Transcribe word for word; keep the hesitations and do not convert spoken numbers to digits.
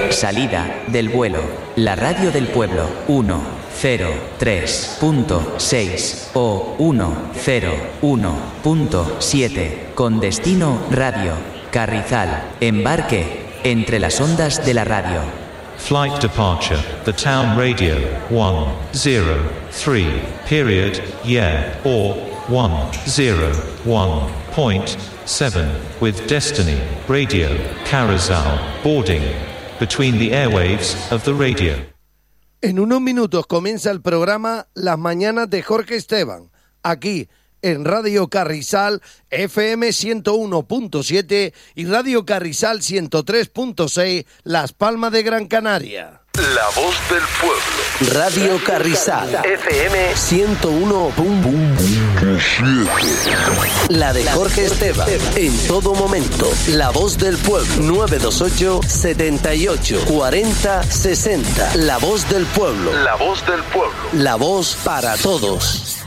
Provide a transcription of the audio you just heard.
Salida del vuelo. La radio del pueblo. uno cero tres punto seis o uno cero uno punto siete. Con destino Radio Carrizal. Embarque entre las ondas de la radio. Flight departure, the town radio, one zero three, period, yeah, or one zero one point seven, with destiny, radio, Carrizal, boarding, between the airwaves of the radio. En unos minutos comienza el programa Las Mañanas de Jorge Esteban, aquí en Radio Carrizal F M ciento uno punto siete y Radio Carrizal ciento tres punto seis, Las Palmas de Gran Canaria. La voz del pueblo. Radio Carrizal F M ciento uno punto siete. La de Jorge Esteban. En todo momento. La voz del pueblo. nueve dos ocho, setenta y ocho, cuarenta, sesenta. La voz del pueblo. La voz del pueblo. La voz para todos.